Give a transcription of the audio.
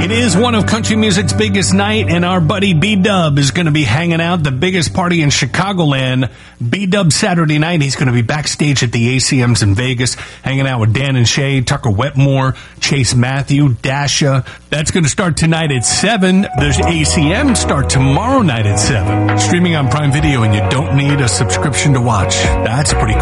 It is one of country music's biggest night, and our buddy B-Dub is going to be hanging out, the biggest party in Chicagoland. B-Dub Saturday night, he's going to be backstage at the ACMs in Vegas, hanging out with Dan and Shay, Tucker Wetmore, Chase Matthew, Dasha. That's going to start tonight at 7. There's ACM start tomorrow night at 7. Streaming on Prime Video, and you don't need a subscription to watch. That's pretty